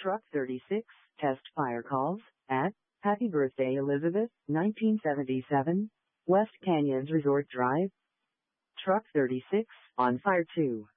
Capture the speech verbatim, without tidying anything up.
Truck thirty-six, test fire calls, at Happy Birthday Elizabeth, nineteen seventy-seven, West Canyons Resort Drive. Truck thirty-six, on fire two.